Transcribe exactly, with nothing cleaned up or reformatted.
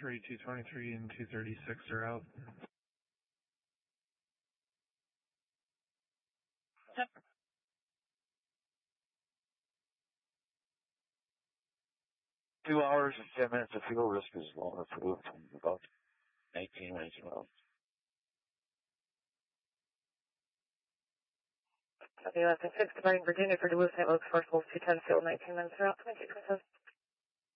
three, two twenty-three, and two thirty-six are out. Yep. Two hours and ten minutes of fuel risk is longer fuel from about nineteen minutes well. W F six departing Virginia for Duluth, Saint Louis, Force two ten, fuel nineteen minutes are out, twenty-two twenty-seven.